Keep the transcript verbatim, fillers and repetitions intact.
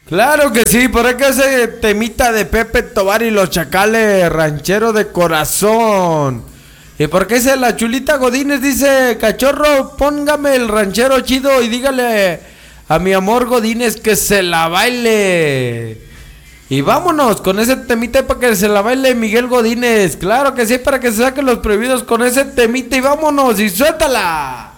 Claro que sí, por acá ese temita de Pepe Tobar y los Chacales, ranchero de corazón. ¿Y por qué ese la Chulita Godínez dice, cachorro, póngame el ranchero chido y dígale a mi amor Godínez que se la baile? Y vámonos con ese temita para que se la baile Miguel Godínez. Claro que sí, para que se saquen los prohibidos con ese temita y vámonos y suéltala.